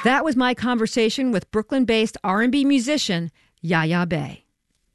That was my conversation with Brooklyn-based R&B musician Yaya Bey.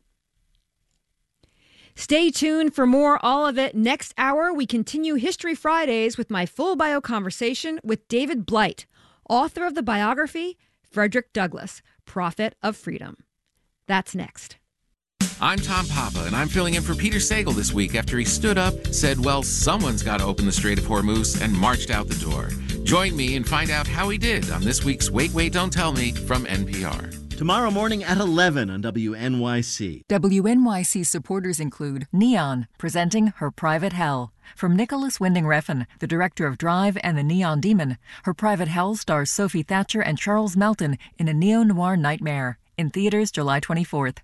Stay tuned for more All of It. Next hour, we continue History Fridays with my full bio conversation with David Blight, author of the biography Frederick Douglass, Prophet of Freedom. That's next. I'm Tom Papa, and I'm filling in for Peter Sagal this week after he stood up, said, well, someone's got to open the Strait of Hormuz, and marched out the door. Join me and find out how he did on this week's Wait, Wait, Don't Tell Me from NPR. Tomorrow morning at 11 on WNYC. WNYC supporters include Neon, presenting Her Private Hell. From Nicholas Winding Refn, the director of Drive and the Neon Demon, Her Private Hell stars Sophie Thatcher and Charles Melton in a neo-noir nightmare. In theaters July 24th.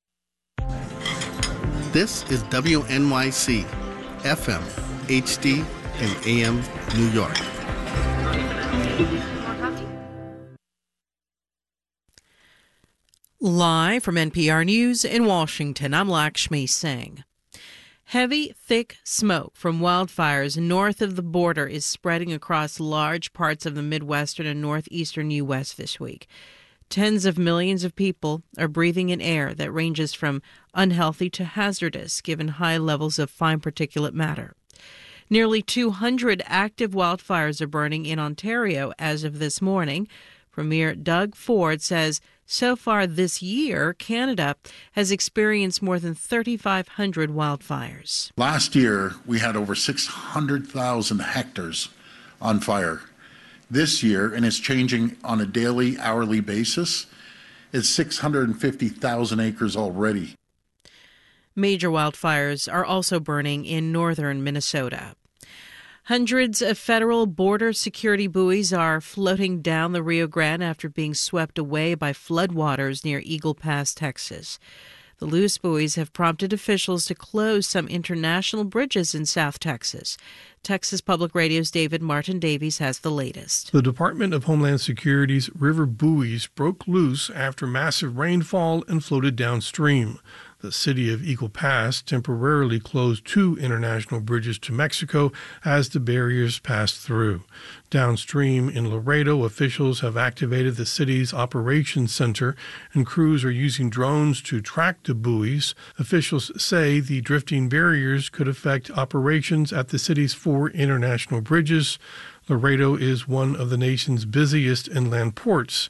This is WNYC, FM, HD, and AM New York. Live from NPR News in Washington, I'm Lakshmi Singh. Heavy, thick smoke from wildfires north of the border is spreading across large parts of the Midwestern and northeastern U.S. this week. Tens of millions of people are breathing in air that ranges from unhealthy to hazardous, given high levels of fine particulate matter. Nearly 200 active wildfires are burning in Ontario as of this morning. Premier Doug Ford says so far this year, Canada has experienced more than 3,500 wildfires. Last year, we had over 600,000 hectares on fire. This year, and it's changing on a daily, hourly basis, it's 650,000 acres already. Major wildfires are also burning in northern Minnesota. Hundreds of federal border security buoys are floating down the Rio Grande after being swept away by floodwaters near Eagle Pass, Texas. The loose buoys have prompted officials to close some international bridges in South Texas. Texas Public Radio's David Martin Davies has the latest. The Department of Homeland Security's river buoys broke loose after massive rainfall and floated downstream. The city of Eagle Pass temporarily closed 2 international bridges to Mexico as the barriers passed through. Downstream in Laredo, officials have activated the city's operations center, and crews are using drones to track the buoys. Officials say the drifting barriers could affect operations at the city's 4 international bridges. Laredo is one of the nation's busiest inland ports.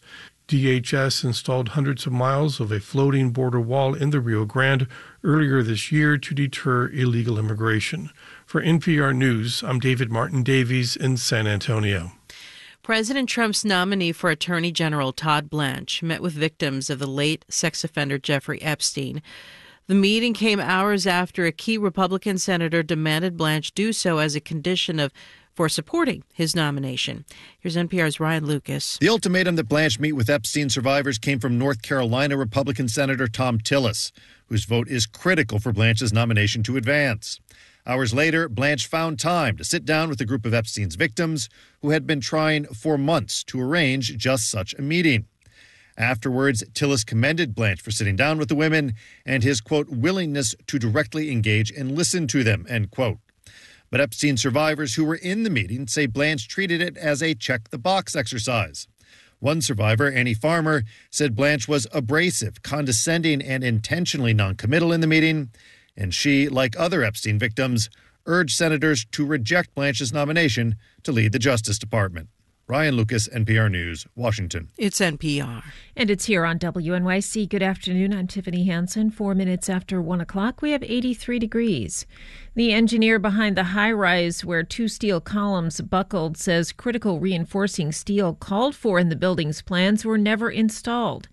DHS installed hundreds of miles of a floating border wall in the Rio Grande earlier this year to deter illegal immigration. For NPR News, I'm David Martin Davies in San Antonio. President Trump's nominee for Attorney General Todd Blanche met with victims of the late sex offender Jeffrey Epstein. The meeting came hours after a key Republican senator demanded Blanche do so as a condition for supporting his nomination. Here's NPR's Ryan Lucas. The ultimatum that Blanche meet with Epstein survivors came from North Carolina Republican Senator Thom Tillis, whose vote is critical for Blanche's nomination to advance. Hours later, Blanche found time to sit down with a group of Epstein's victims who had been trying for months to arrange just such a meeting. Afterwards, Tillis commended Blanche for sitting down with the women and his, quote, willingness to directly engage and listen to them, end quote. But Epstein survivors who were in the meeting say Blanche treated it as a check-the-box exercise. One survivor, Annie Farmer, said Blanche was abrasive, condescending, and intentionally noncommittal in the meeting, and she, like other Epstein victims, urged senators to reject Blanche's nomination to lead the Justice Department. Ryan Lucas, NPR News, Washington. It's NPR. And it's here on WNYC. Good afternoon. I'm Tiffany Hansen. 4 minutes after 1 o'clock, we have 83 degrees. The engineer behind the high-rise where 2 steel columns buckled says critical reinforcing steel called for in the building's plans were never installed.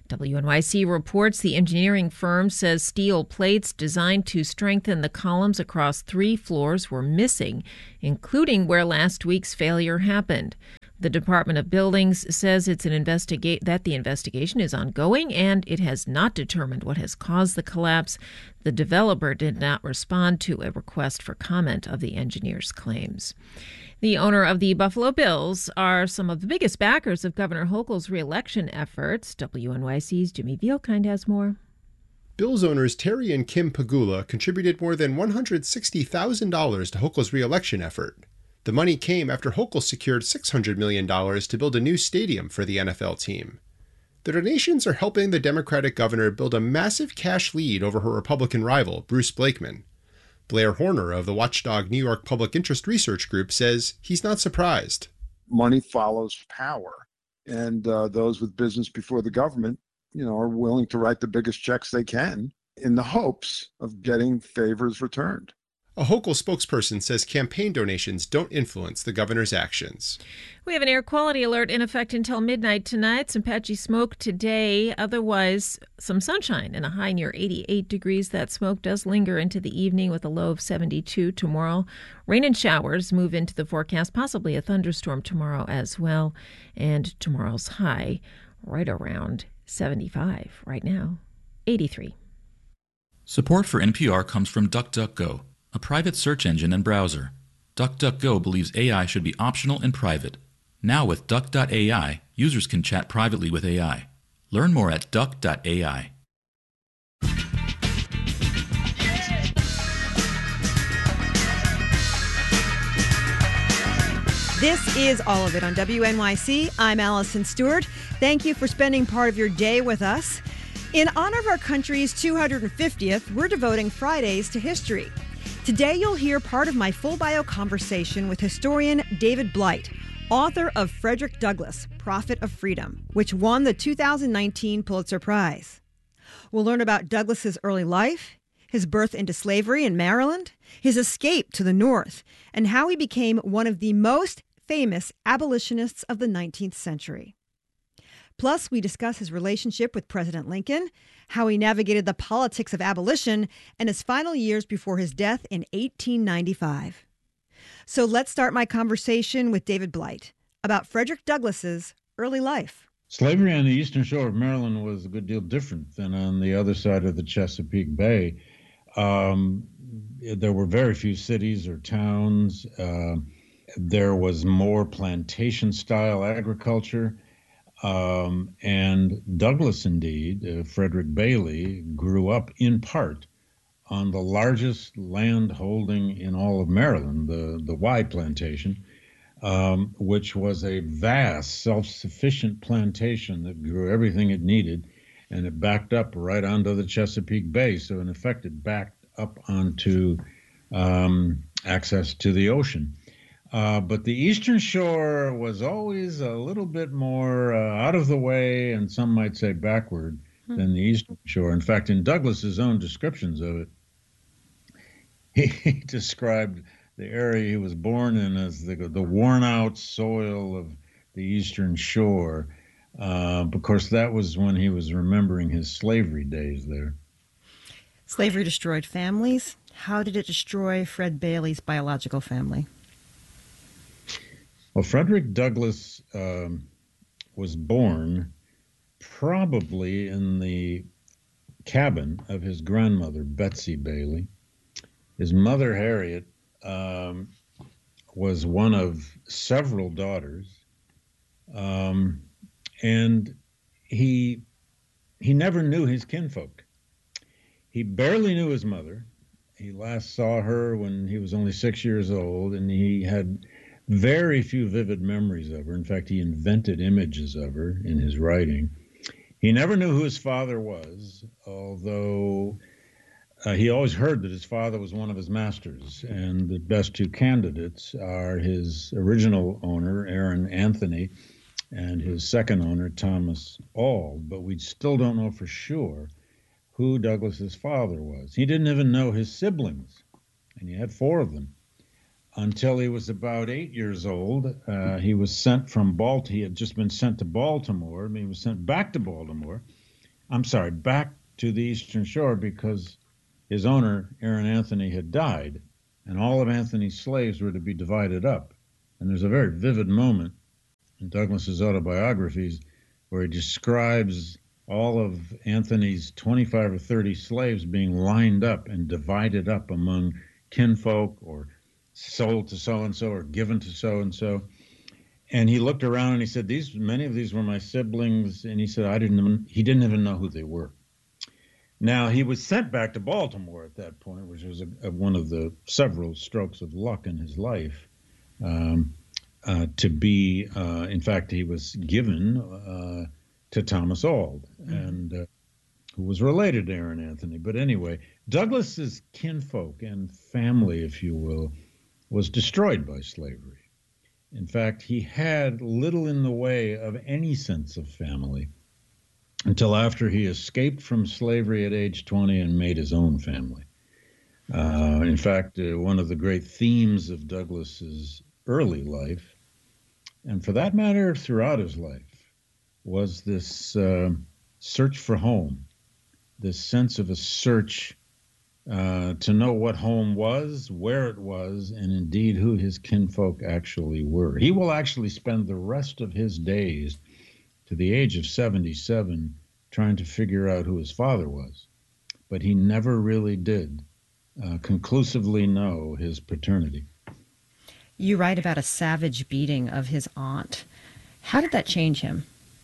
WNYC reports the engineering firm says steel plates designed to strengthen the columns across 3 floors were missing, including where last week's failure happened. The Department of Buildings says that the investigation is ongoing and it has not determined what has caused the collapse. The developer did not respond to a request for comment of the engineer's claims. The owner of the Buffalo Bills are some of the biggest backers of Governor Hochul's re-election efforts. WNYC's Jimmy Vielkind has more. Bills owners Terry and Kim Pagula contributed more than $160,000 to Hochul's re-election effort. The money came after Hochul secured $600 million to build a new stadium for the NFL team. The donations are helping the Democratic governor build a massive cash lead over her Republican rival, Bruce Blakeman. Blair Horner of the watchdog New York Public Interest Research Group says he's not surprised. Money follows power, and those with business before the government, are willing to write the biggest checks they can in the hopes of getting favors returned. A Hochul spokesperson says campaign donations don't influence the governor's actions. We have an air quality alert in effect until midnight tonight. Some patchy smoke today. Otherwise, some sunshine and a high near 88 degrees. That smoke does linger into the evening with a low of 72 tomorrow. Rain and showers move into the forecast, possibly a thunderstorm tomorrow as well. And tomorrow's high right around 75 right now, 83. Support for NPR comes from DuckDuckGo, a private search engine and browser. DuckDuckGo believes AI should be optional and private. Now with Duck.ai, users can chat privately with AI. Learn more at Duck.ai. This is All of It on WNYC. I'm Allison Stewart. Thank you for spending part of your day with us. In honor of our country's 250th, we're devoting Fridays to history. Today, you'll hear part of my full bio conversation with historian David Blight, author of Frederick Douglass, Prophet of Freedom, which won the 2019 Pulitzer Prize. We'll learn about Douglass's early life, his birth into slavery in Maryland, his escape to the North, and how he became one of the most famous abolitionists of the 19th century. Plus, we discuss his relationship with President Lincoln, how he navigated the politics of abolition, and his final years before his death in 1895. So let's start my conversation with David Blight about Frederick Douglass's early life. Slavery on the eastern shore of Maryland was a good deal different than on the other side of the Chesapeake Bay. There were very few cities or towns. There was more plantation-style agriculture. And Douglass, indeed, Frederick Bailey, grew up in part on the largest land holding in all of Maryland, the Y Plantation, which was a vast, self-sufficient plantation that grew everything it needed, and it backed up right onto the Chesapeake Bay. So, in effect, it backed up onto access to the ocean. But the Eastern Shore was always a little bit more out of the way, and some might say backward, than the Eastern Shore. In fact, in Douglass's own descriptions of it, he described the area he was born in as the worn-out soil of the Eastern Shore. Of course, that was when he was remembering his slavery days there. Slavery destroyed families. How did it destroy Fred Bailey's biological family? Well, Frederick Douglass was born probably in the cabin of his grandmother, Betsy Bailey. His mother, Harriet, was one of several daughters, and he never knew his kinfolk. He barely knew his mother. He last saw her when he was only 6 years old, and he had very few vivid memories of her. In fact, he invented images of her in his writing. He never knew who his father was, although he always heard that his father was one of his masters, and the best two candidates are his original owner, Aaron Anthony, and his second owner, Thomas Auld. But we still don't know for sure who Douglass's father was. He didn't even know his siblings, and he had 4 of them. Until he was about 8 years old, he was sent from Baltimore. He had just been sent to Baltimore. I mean, he was sent back to Baltimore. Back to the Eastern Shore because his owner, Aaron Anthony, had died, and all of Anthony's slaves were to be divided up. And there's a very vivid moment in Douglass's autobiographies where he describes all of Anthony's 25 or 30 slaves being lined up and divided up among kinfolk or sold to so-and-so or given to so-and-so. And he looked around and he said, many of these were my siblings. And he said, he didn't even know who they were. Now, he was sent back to Baltimore at that point, which was one of the several strokes of luck in his life. to be, in fact, he was given to Thomas Auld, and who was related to Aaron Anthony. But anyway, Douglas's kinfolk and family, if you will, was destroyed by slavery. In fact, he had little in the way of any sense of family until after he escaped from slavery at age 20 and made his own family. In fact, one of the great themes of Douglas's early life, and for that matter, throughout his life, was this search for home, this sense of a search to know what home was, where it was, and indeed who his kinfolk actually were. He will actually spend the rest of his days, to the age of 77, trying to figure out who his father was. But he never really did conclusively know his paternity. You write about a savage beating of his aunt. How did that change him?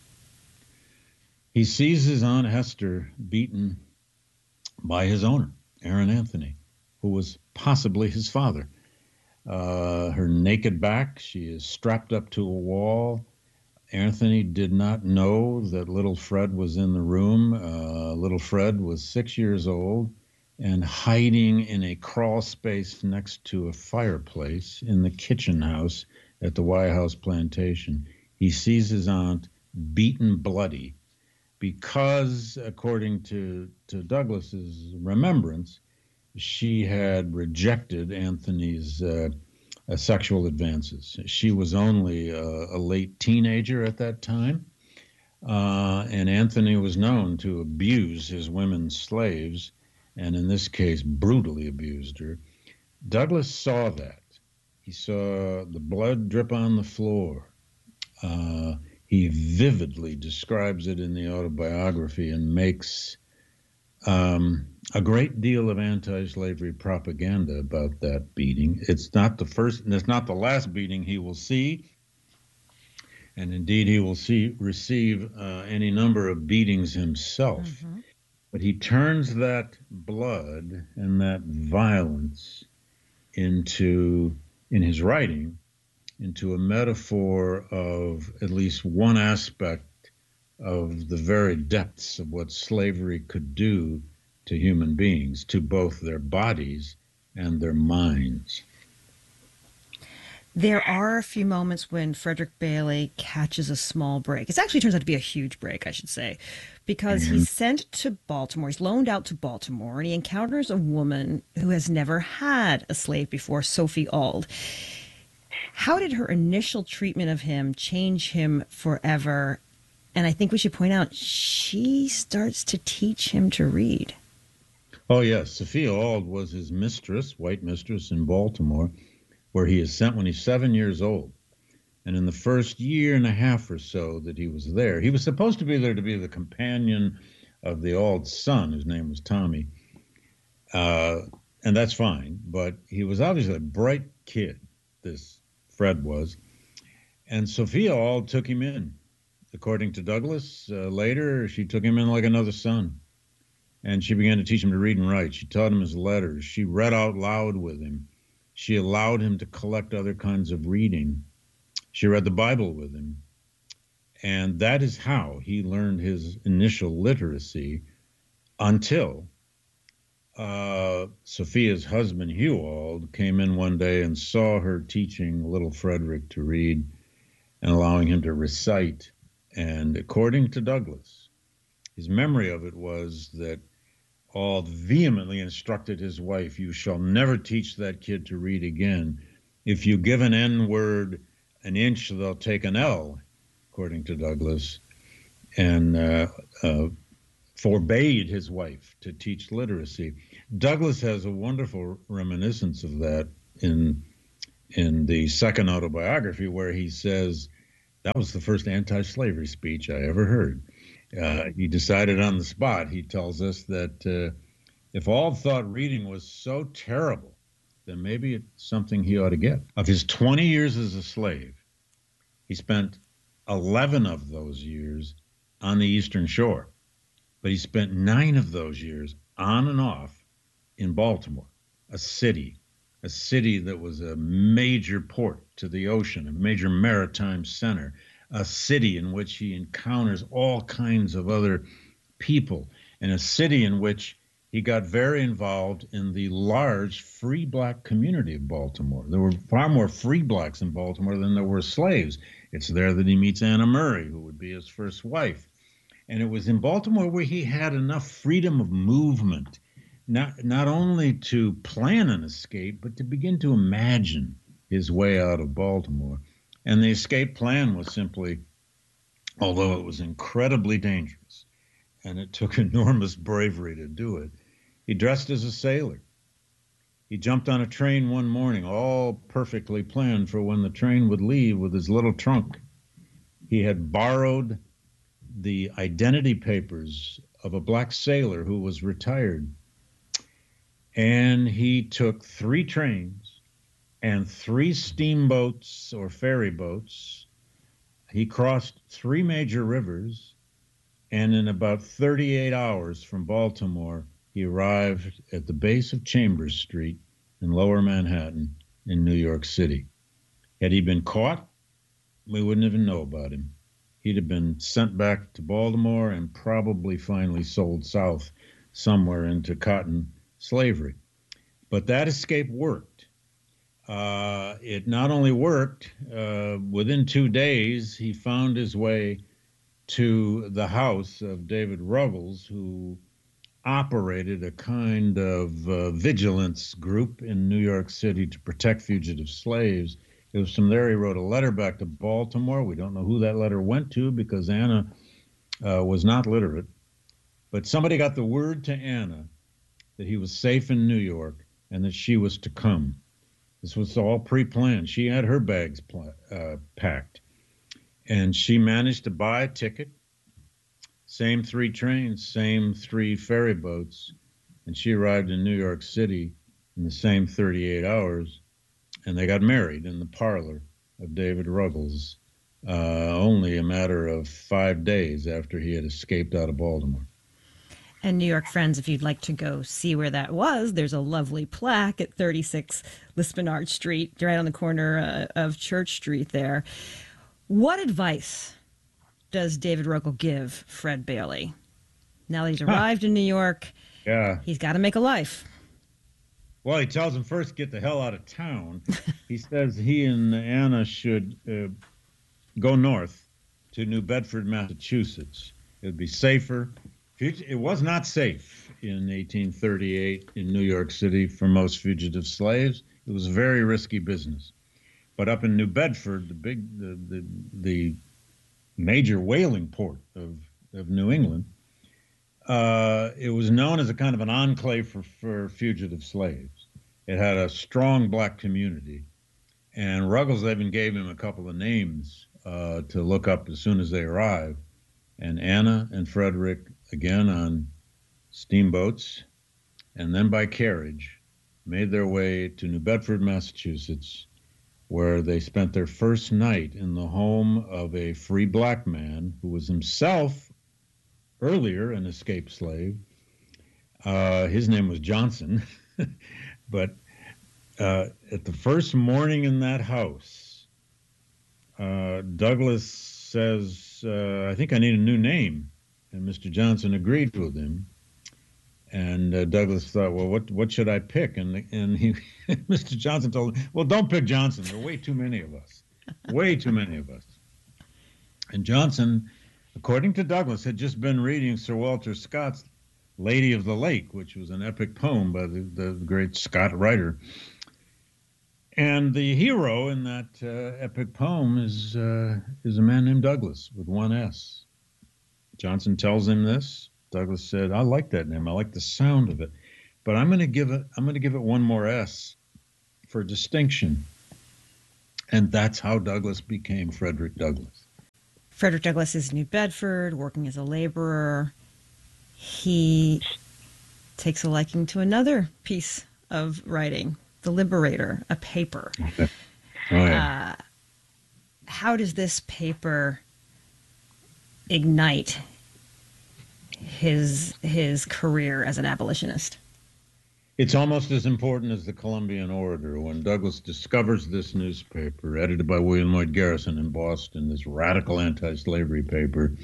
He sees his Aunt Hester beaten by his owner, Aaron Anthony, who was possibly his father. Her naked back, she is strapped up to a wall. Anthony did not know that little Fred was in the room. Little Fred was 6 years old and hiding in a crawl space next to a fireplace in the kitchen house at the White House plantation. He sees his aunt beaten bloody because, according to Douglas's remembrance, she had rejected Anthony's sexual advances. She was only a late teenager at that time, and Anthony was known to abuse his women slaves, and in this case, brutally abused her. Douglas saw that. He saw the blood drip on the floor. He vividly describes it in the autobiography and makes a great deal of anti-slavery propaganda about that beating. It's not the first, and it's not the last beating he will see. And indeed, he will receive any number of beatings himself. Mm-hmm. But he turns that blood and that violence in his writing, into a metaphor of at least one aspect of the very depths of what slavery could do to human beings, to both their bodies and their minds. There are a few moments when Frederick Bailey catches a small break. It actually turns out to be a huge break, I should say, because he's sent to Baltimore. He's loaned out to Baltimore, and he encounters a woman who has never had a slave before, Sophie Auld. How did her initial treatment of him change him forever? And I think we should point out, she starts to teach him to read. Oh, yes. Sophia Auld was his mistress, white mistress in Baltimore, where he is sent when he's 7 years old. And in the first year and a half or so that he was there, he was supposed to be there to be the companion of the Auld son, whose name was Tommy. And that's fine. But he was obviously a bright kid, this Fred was. And Sophia Auld took him in. According to Douglas, later, she took him in like another son. And she began to teach him to read and write. She taught him his letters. She read out loud with him. She allowed him to collect other kinds of reading. She read the Bible with him. And that is how he learned his initial literacy until Sophia's husband, Hugh Auld, came in one day and saw her teaching little Frederick to read and allowing him to recite. And according to Douglas, his memory of it was that Auld vehemently instructed his wife, "You shall never teach that kid to read again. If you give an N word an inch, they'll take an L," according to Douglas, and forbade his wife to teach literacy. Douglas has a wonderful reminiscence of that in the second autobiography, where he says, that was the first anti-slavery speech I ever heard. He decided on the spot, he tells us, that if Auld thought reading was so terrible, then maybe it's something he ought to get. Of his 20 years as a slave, he spent 11 of those years on the Eastern Shore, but he spent 9 of those years on and off in Baltimore, a city a city that was a major port to the ocean, a major maritime center, a city in which he encounters all kinds of other people, and a city in which he got very involved in the large free black community of Baltimore. There were far more free blacks in Baltimore than there were slaves. It's there that he meets Anna Murray, who would be his first wife. And it was in Baltimore where he had enough freedom of movement, not only to plan an escape, but to begin to imagine his way out of Baltimore. And the escape plan was simply, although it was incredibly dangerous, and it took enormous bravery to do it, he dressed as a sailor. He jumped on a train one morning, all perfectly planned for when the train would leave with his little trunk. He had borrowed the identity papers of a black sailor who was retired. And he took 3 trains and 3 steamboats or ferry boats. He crossed 3 major rivers, and in about 38 hours from Baltimore, he arrived at the base of Chambers Street in Lower Manhattan in New York City. Had he been caught, we wouldn't even know about him. He'd have been sent back to Baltimore and probably finally sold south somewhere into cotton slavery. But that escape worked. It not only worked, within 2 days, he found his way to the house of David Ruggles, who operated a kind of vigilance group in New York City to protect fugitive slaves. It was from there he wrote a letter back to Baltimore. We don't know who that letter went to because Anna was not literate. But somebody got the word to Anna that he was safe in New York and that she was to come. This was all pre-planned. She had her bags packed. And she managed to buy a ticket, same 3 trains, same 3 ferry boats, and she arrived in New York City in the same 38 hours, and they got married in the parlor of David Ruggles, only a matter of 5 days after he had escaped out of Baltimore. And New York friends, if you'd like to go see where that was, there's a lovely plaque at 36 Lispenard Street, right on the corner of Church Street there. What advice does David Ruggles give Fred Bailey? Now that he's arrived in New York, he's got to make a life. Well, he tells him first, get the hell out of town. He says he and Anna should go north to New Bedford, Massachusetts. It would be safer. It was not safe in 1838 in New York City for most fugitive slaves. It was a very risky business. But up in New Bedford, the major whaling port of New England, it was known as a kind of an enclave for fugitive slaves. It had a strong black community, and Ruggles even gave him a couple of names to look up as soon as they arrived. And Anna and Frederick, again on steamboats, and then by carriage, made their way to New Bedford, Massachusetts, where they spent their first night in the home of a free black man who was himself earlier an escaped slave. His name was Johnson. But at the first morning in that house, Douglas says, I think I need a new name. And Mr. Johnson agreed with him. And Douglas thought, well, what should I pick? And he, Mr. Johnson told him, well, don't pick Johnson. There are way too many of us. Way too many of us. And Johnson, according to Douglas, had just been reading Sir Walter Scott's Lady of the Lake, which was an epic poem by the great Scott writer. And the hero in that epic poem is a man named Douglas with one S. Johnson tells him this. Douglas said, I like that name. I like the sound of it. But I'm going to give it one more S for distinction. And that's how Douglas became Frederick Douglass. Frederick Douglass is in New Bedford, working as a laborer. He takes a liking to another piece of writing, The Liberator, a paper. Oh, yeah. How does this paper ignite his career as an abolitionist? It's almost as important as the Columbian Orator. When Douglass discovers this newspaper, edited by William Lloyd Garrison in Boston, this radical anti-slavery paper,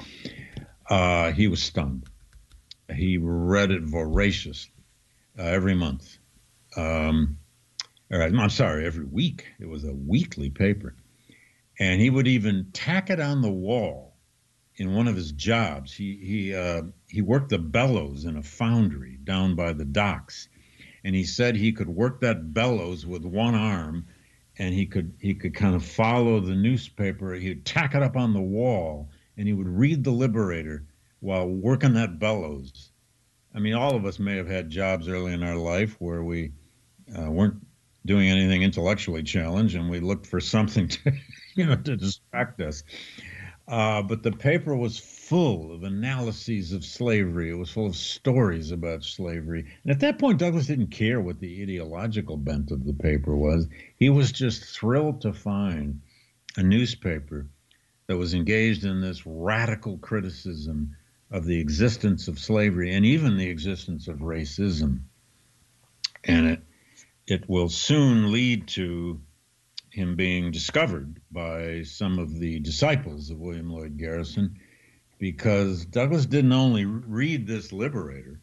he was stunned. He read it voraciously every month. I'm sorry, every week. It was a weekly paper. And he would even tack it on the wall in one of his jobs. He worked the bellows in a foundry down by the docks. And he said he could work that bellows with one arm, and he could kind of follow the newspaper. He'd tack it up on the wall, and he would read the Liberator while working that bellows. I mean, all of us may have had jobs early in our life where we weren't doing anything intellectually challenged, and we looked for something to, to distract us. But the paper was full of analyses of slavery. It was full of stories about slavery. And at that point, Douglass didn't care what the ideological bent of the paper was. He was just thrilled to find a newspaper that was engaged in this radical criticism of the existence of slavery and even the existence of racism. And it will soon lead to him being discovered by some of the disciples of William Lloyd Garrison, because Douglass didn't only read this Liberator,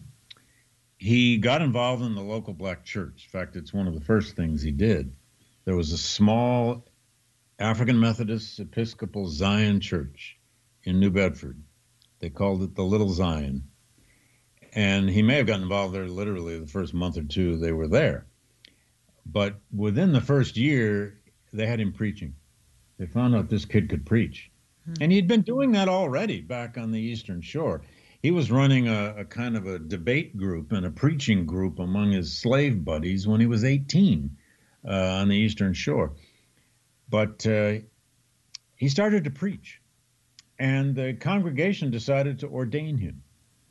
he got involved in the local black church. In fact, it's one of the first things he did. There was a small African Methodist Episcopal Zion church in New Bedford. They called it the Little Zion. And he may have gotten involved there literally the first month or two they were there. But within the first year, they had him preaching. They found out this kid could preach. And he'd been doing that already back on the Eastern Shore. He was running a kind of a debate group and a preaching group among his slave buddies when he was 18 on the Eastern Shore. But he started to preach, and the congregation decided to ordain him.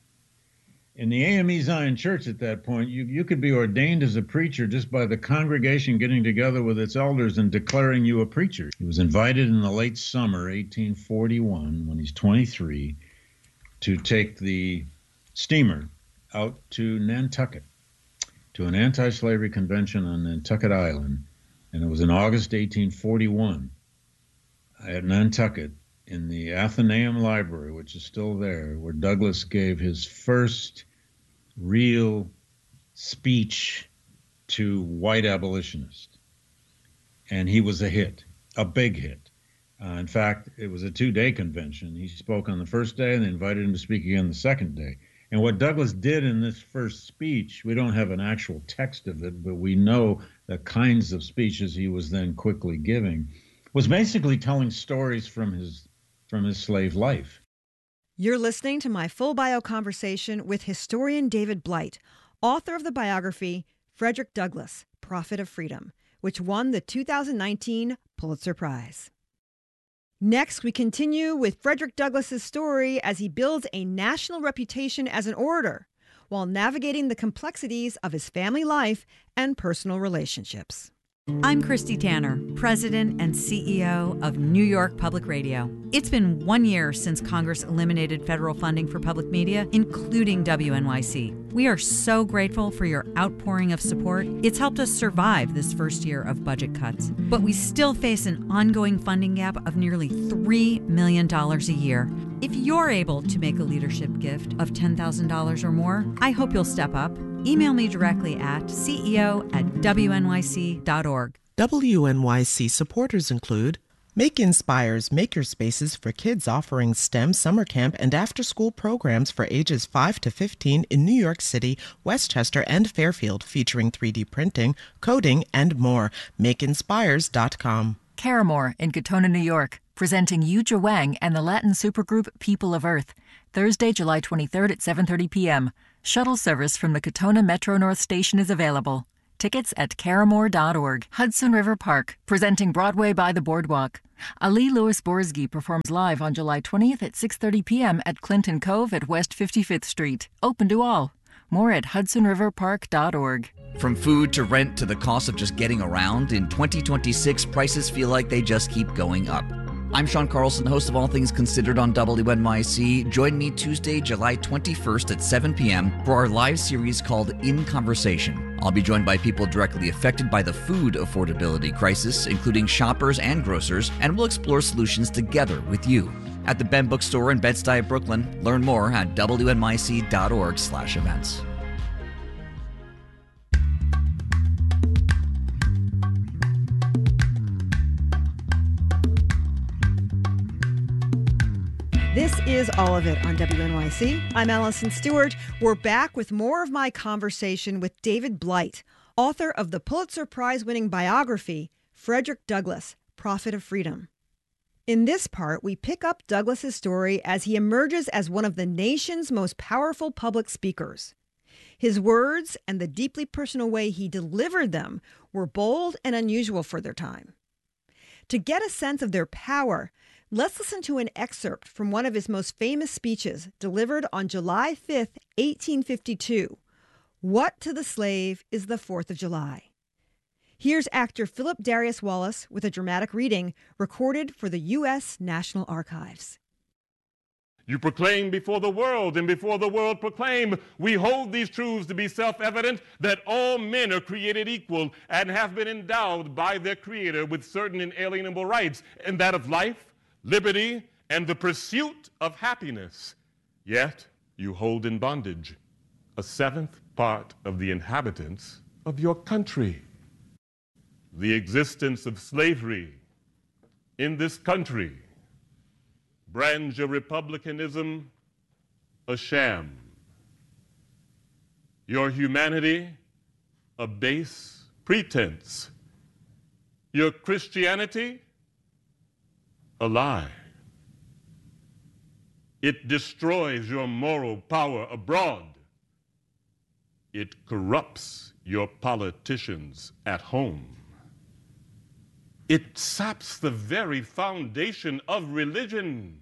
In the AME Zion Church at that point, you could be ordained as a preacher just by the congregation getting together with its elders and declaring you a preacher. He was invited in the late summer, 1841, when he's 23, to take the steamer out to Nantucket, to an anti-slavery convention on Nantucket Island. And it was in August 1841 at Nantucket in the Athenaeum Library, which is still there, where Douglass gave his first real speech to white abolitionists. And he was a hit, a big hit. In fact, it was a 2-day convention. He spoke on the first day, and they invited him to speak again the second day. And what Douglass did in this first speech, we don't have an actual text of it, but we know the kinds of speeches he was then quickly giving, was basically telling stories from his slave life. You're listening to my full bio conversation with historian David Blight, author of the biography Frederick Douglass, Prophet of Freedom, which won the 2019 Pulitzer Prize. Next, we continue with Frederick Douglass's story as he builds a national reputation as an orator while navigating the complexities of his family life and personal relationships. I'm Christy Tanner, President and CEO of New York Public Radio. It's been 1 year since Congress eliminated federal funding for public media, including WNYC. We are so grateful for your outpouring of support. It's helped us survive this first year of budget cuts. But we still face an ongoing funding gap of nearly $3 million a year. If you're able to make a leadership gift of $10,000 or more, I hope you'll step up. Email me directly at ceo@wnyc.org. WNYC supporters include Make Inspire's makerspaces for kids offering STEM summer camp and after-school programs for ages 5 to 15 in New York City, Westchester, and Fairfield, featuring 3D printing, coding, and more. MakeInspires.com. Caramore in Katona, New York, presenting Yuja Wang and the Latin supergroup People of Earth, Thursday, July 23rd at 7:30 p.m. Shuttle service from the Katona Metro North Station is available. Tickets at caramore.org. Hudson River Park, presenting Broadway by the Boardwalk. Ali Louis Borzge performs live on July 20th at 6:30 p.m. at Clinton Cove at West 55th Street. Open to all. More at hudsonriverpark.org. From food to rent to the cost of just getting around, in 2026, prices feel like they just keep going up. I'm Sean Carlson, host of All Things Considered on WNYC. Join me Tuesday, July 21st at 7 p.m. for our live series called In Conversation. I'll be joined by people directly affected by the food affordability crisis, including shoppers and grocers, and we'll explore solutions together with you. At the Ben Bookstore in Bed-Stuy, Brooklyn. Learn more at WNYC.org/events. This is All of It on WNYC. I'm Allison Stewart. We're back with more of my conversation with David Blight, author of the Pulitzer Prize-winning biography, Frederick Douglass, Prophet of Freedom. In this part, we pick up Douglass's story as he emerges as one of the nation's most powerful public speakers. His words and the deeply personal way he delivered them were bold and unusual for their time. To get a sense of their power, let's listen to an excerpt from one of his most famous speeches delivered on July 5th, 1852. What to the slave is the 4th of July? Here's actor Philip Darius Wallace with a dramatic reading recorded for the U.S. National Archives. You proclaim before the world, and before the world proclaim, we hold these truths to be self-evident, that all men are created equal and have been endowed by their Creator with certain inalienable rights, and that of life, liberty, and the pursuit of happiness. Yet you hold in bondage a seventh part of the inhabitants of your country. The existence of slavery in this country brands your republicanism a sham, your humanity a base pretense, your Christianity a lie. It destroys your moral power abroad. It corrupts your politicians at home. It saps the very foundation of religion.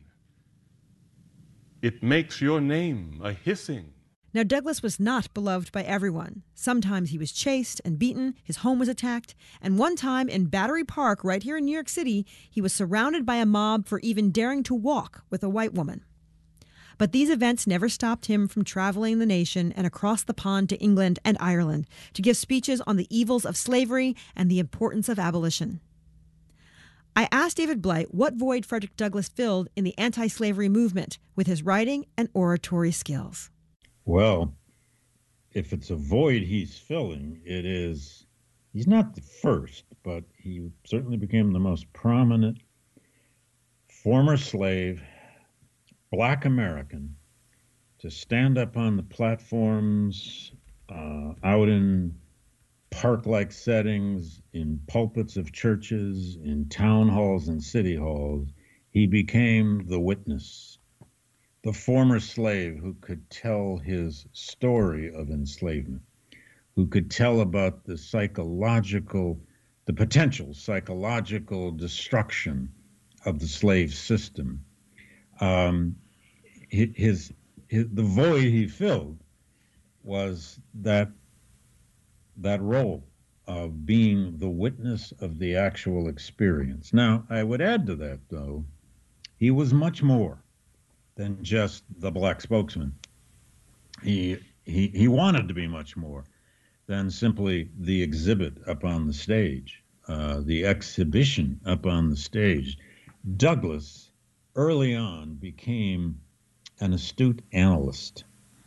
It makes your name a hissing. Now, Douglass was not beloved by everyone. Sometimes he was chased and beaten, his home was attacked, and one time in Battery Park, right here in New York City, he was surrounded by a mob for even daring to walk with a white woman. But these events never stopped him from traveling the nation and across the pond to England and Ireland to give speeches on the evils of slavery and the importance of abolition. I asked David Blight what void Frederick Douglass filled in the anti-slavery movement with his writing and oratory skills. Well, if it's a void he's filling, he's not the first, but he certainly became the most prominent former slave, Black American, to stand up on the platforms out in park-like settings, in pulpits of churches, in town halls and city halls. He became the witness, the former slave who could tell his story of enslavement, who could tell about the potential psychological destruction of the slave system. The void he filled was that role of being the witness of the actual experience. Now, I would add to that, though, he was much more than just the Black spokesman. He wanted to be much more than simply the exhibit up on the stage, the exhibition up on the stage. Douglass, early on, became an astute analyst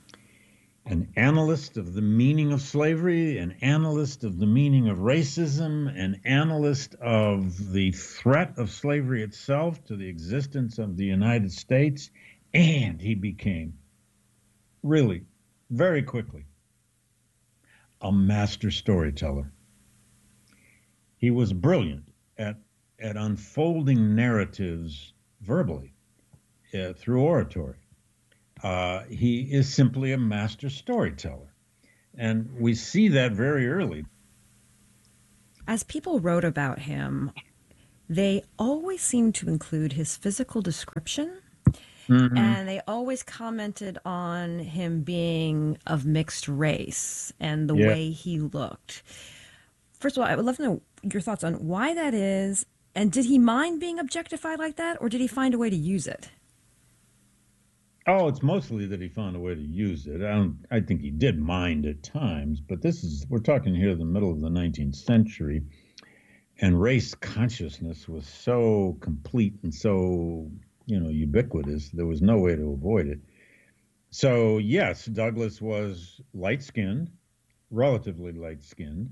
of the meaning of slavery, an analyst of the meaning of racism, an analyst of the threat of slavery itself to the existence of the United States, and he became, really, very quickly, a master storyteller. He was brilliant at unfolding narratives verbally through oratory. He is simply a master storyteller. And we see that very early. As people wrote about him, they always seemed to include his physical description. Mm-hmm. And they always commented on him being of mixed race and the way he looked. First of all, I would love to know your thoughts on why that is And did he mind being objectified like that, or did he find a way to use it? Oh, it's mostly that he found a way to use it. I think he did mind at times, but we're talking here the middle of the 19th century, and race consciousness was so complete and so, ubiquitous. There was no way to avoid it. So, yes, Douglas was light-skinned, relatively light-skinned,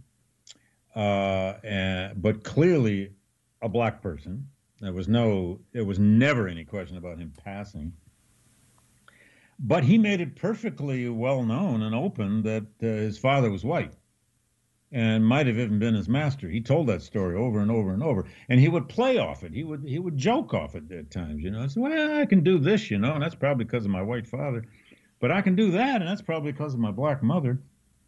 but clearly a black person. There was never any question about him passing. But he made it perfectly well known and open that his father was white and might have even been his master. He told that story over and over and over, and he would play off it. He would joke off it at times, I said, well, I can do this, and that's probably because of my white father, but I can do that, and that's probably because of my black mother.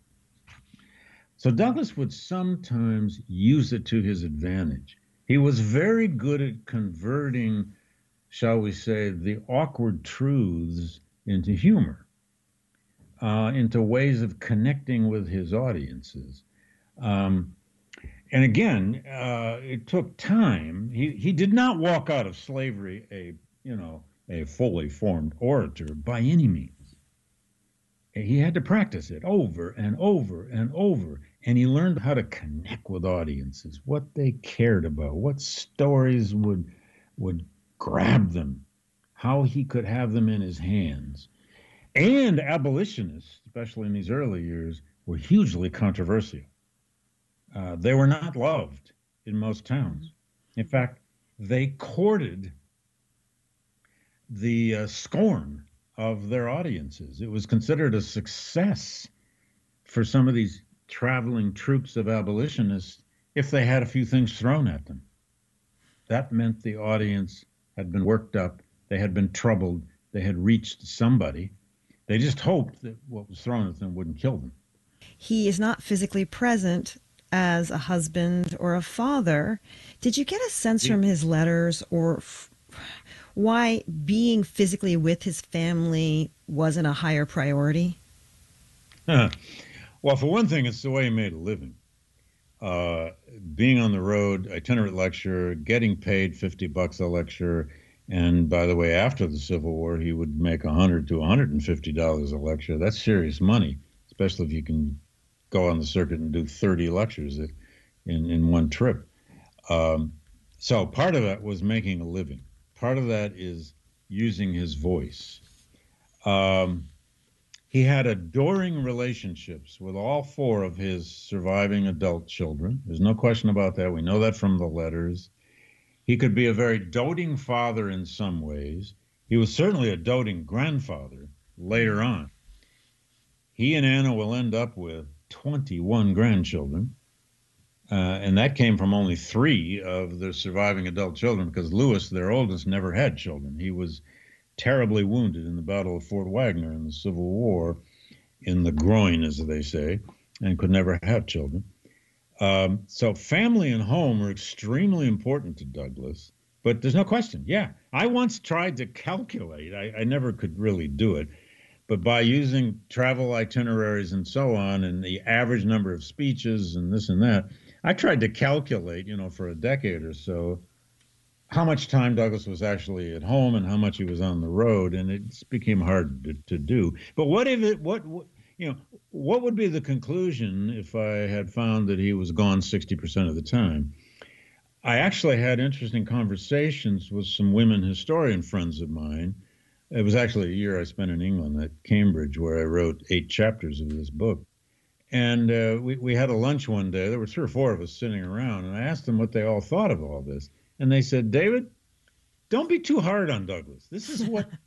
So Douglas would sometimes use it to his advantage. He was very good at converting, shall we say, the awkward truths into humor, into ways of connecting with his audiences. And again, it took time. He did not walk out of slavery a fully formed orator by any means. He had to practice it over and over and over. And he learned how to connect with audiences, what they cared about, what stories would grab them, how he could have them in his hands. And abolitionists, especially in these early years, were hugely controversial. They were not loved in most towns. In fact, they courted the scorn of their audiences. It was considered a success for some of these traveling troops of abolitionists if they had a few things thrown at them. That meant the audience had been worked up, they had been troubled, they had reached somebody. They just hoped that what was thrown at them wouldn't kill them. He is not physically present as a husband or a father. Did you get a sense from his letters or why being physically with his family wasn't a higher priority? Well, for one thing, it's the way he made a living. Being on the road, itinerant lecturer, getting paid $50 a lecture. And by the way, after the Civil War, he would make $100 to $150 a lecture. That's serious money, especially if you can go on the circuit and do 30 lectures in one trip. So part of that was making a living. Part of that is using his voice. He had adoring relationships with all four of his surviving adult children. There's no question about that. We know that from the letters. He could be a very doting father in some ways. He was certainly a doting grandfather later on. He and Anna will end up with 21 grandchildren, and that came from only 3 of the surviving adult children because Lewis, their oldest, never had children. He was terribly wounded in the Battle of Fort Wagner in the Civil War, in the groin, as they say, and could never have children. So family and home are extremely important to Douglas, but there's no question. Yeah, I once tried to calculate. I never could really do it, but by using travel itineraries and so on and the average number of speeches and this and that, I tried to calculate, for a decade or so, how much time Douglas was actually at home and how much he was on the road, and it became hard to do. But what would be the conclusion if I had found that he was gone 60% of the time? I actually had interesting conversations with some women historian friends of mine. It was actually a year I spent in England at Cambridge where I wrote 8 chapters of this book. And we had a lunch one day. There were 3 or 4 of us sitting around, and I asked them what they all thought of all this. And they said, David, don't be too hard on Douglas. This is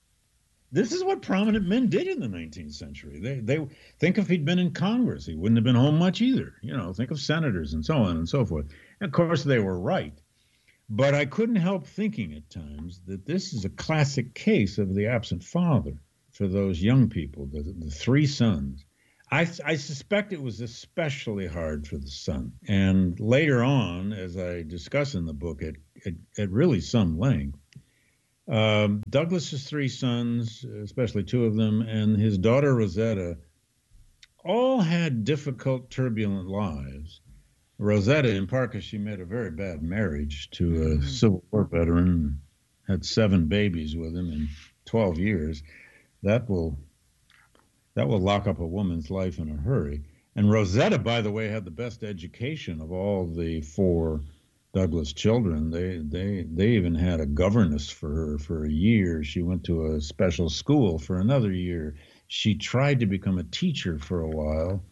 what prominent men did in the 19th century. They think if he'd been in Congress, he wouldn't have been home much either. Think of senators and so on and so forth. And of course, they were right. But I couldn't help thinking at times that this is a classic case of the absent father for those young people, the 3 sons. I suspect it was especially hard for the son. And later on, as I discuss in the book at really some length, Douglas's 3 sons, especially 2 of them, and his daughter Rosetta, all had difficult, turbulent lives. Rosetta, in part because she made a very bad marriage to a Civil War veteran, had 7 babies with him in 12 years. That will lock up a woman's life in a hurry. And Rosetta, by the way, had the best education of all the 4 Douglas children. They even had a governess for her for a year. She went to a special school for another year. She tried to become a teacher for a while.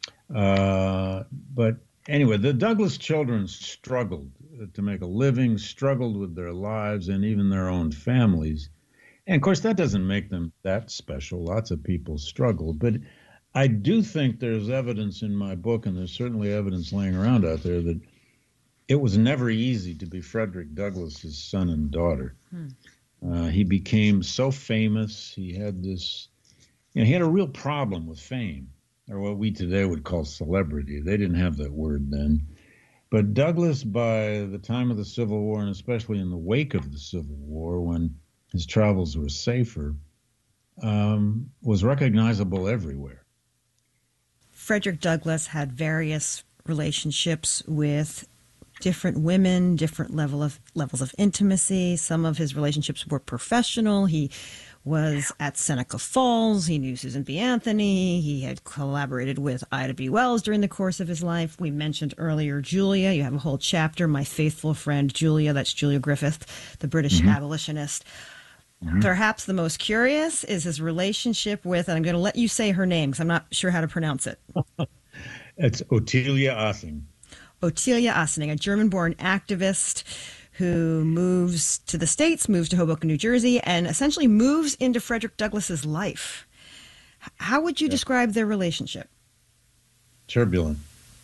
But anyway, the Douglas children struggled to make a living, struggled with their lives and even their own families. And of course, that doesn't make them that special. Lots of people struggled. But I do think there's evidence in my book, and there's certainly evidence laying around out there, that it was never easy to be Frederick Douglass's son and daughter. He became so famous. He had this, he had a real problem with fame, or what we today would call celebrity. They didn't have that word then. But Douglass, by the time of the Civil War, and especially in the wake of the Civil War, when his travels were safer, was recognizable everywhere. Frederick Douglass had various relationships with different women, different levels of intimacy. Some of his relationships were professional. He was at Seneca Falls. He knew Susan B. Anthony. He had collaborated with Ida B. Wells during the course of his life. We mentioned earlier Julia. You have a whole chapter, My Faithful Friend Julia. That's Julia Griffith, the British abolitionist. Perhaps the most curious is his relationship with, and I'm going to let you say her name because I'm not sure how to pronounce it. It's Ottilia Ossing. Ottilia Ossing, a German-born activist who moves to the States, moves to Hoboken, New Jersey, and essentially moves into Frederick Douglass's life. How would you describe their relationship? Turbulent,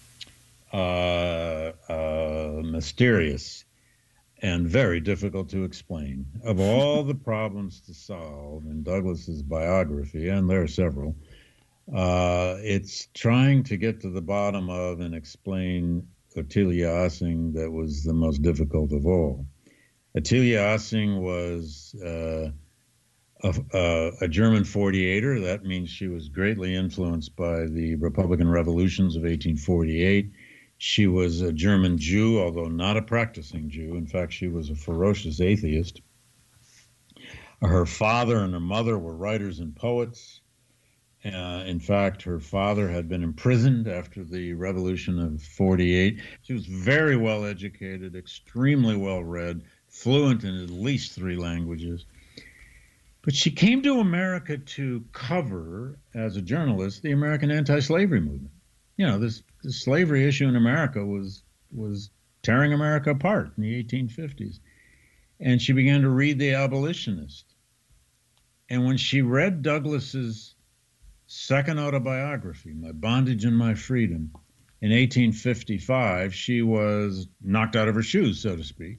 mysterious, and very difficult to explain. Of all the problems to solve in Douglass's biography, and there are several, it's trying to get to the bottom of and explain Ottilia Ossing that was the most difficult of all. Ottilia Ossing was a German 48er. That means she was greatly influenced by the Republican revolutions of 1848. She was a German Jew, although not a practicing Jew. In fact, she was a ferocious atheist. Her father and her mother were writers and poets. In fact, her father had been imprisoned after the Revolution of 48. She was very well educated, extremely well read, fluent in at least 3 languages. But she came to America to cover, as a journalist, the American anti-slavery movement. This slavery issue in America was tearing America apart in the 1850s. And she began to read The Abolitionist. And when she read Douglass's second autobiography, My Bondage and My Freedom, in 1855, she was knocked out of her shoes, so to speak.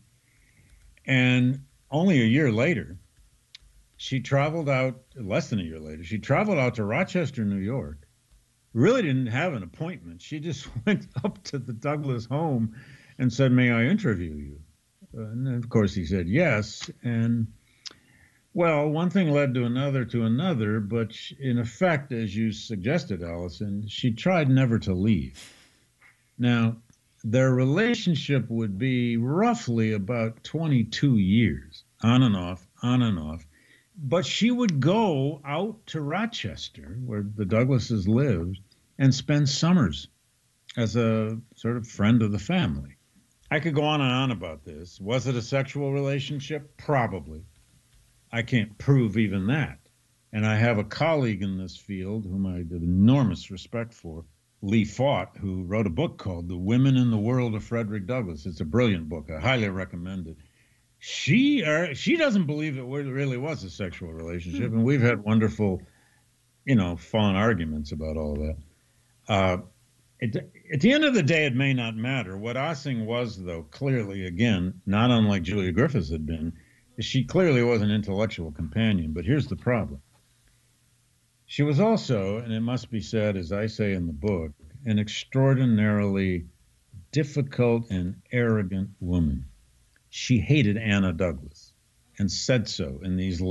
And only a year later, she traveled out, less than a year later, she traveled out to Rochester, New York. Really didn't have an appointment. She just went up to the Douglass home and said, "May I interview you?" And of course he said yes. And well, one thing led to another, but in effect, as you suggested, Allison, she tried never to leave. Now, their relationship would be roughly about 22 years, on and off, on and off. But she would go out to Rochester, where the Douglasses lived, and spend summers as a sort of friend of the family. I could go on and on about this. Was it a sexual relationship? Probably. I can't prove even that. And I have a colleague in this field whom I have enormous respect for, Lee Faught, who wrote a book called The Women in the World of Frederick Douglass. It's a brilliant book. I highly recommend it. She doesn't believe it really was a sexual relationship, and we've had wonderful, fun arguments about all of that. At the end of the day, it may not matter. What Ossing was, though, clearly, again, not unlike Julia Griffith had been, is she clearly was an intellectual companion. But here's the problem. She was also, and it must be said, as I say in the book, an extraordinarily difficult and arrogant woman. She hated Anna Douglass and said so in these